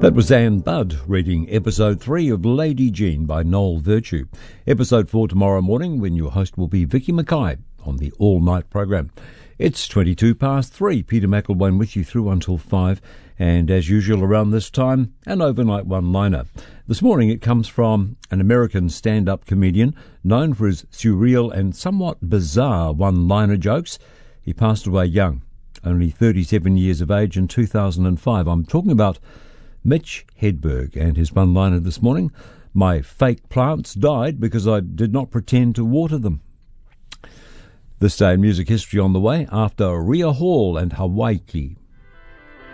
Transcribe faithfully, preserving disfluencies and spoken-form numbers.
That was Anne Budd reading episode three of Lady Jean by Noel Virtue. Episode four tomorrow morning, when your host will be Vicky Mackay on the all-night program. It's twenty-two past three. Peter McElwain with you through until five. And as usual around this time, an overnight one-liner. This morning it comes from an American stand-up comedian known for his surreal and somewhat bizarre one-liner jokes. He passed away young, only thirty-seven years of age in two thousand five. I'm talking about Mitch Hedberg and his one-liner this morning: "My fake plants died because I did not pretend to water them." This day in music history on the way after Rhea Hall and Hawaii.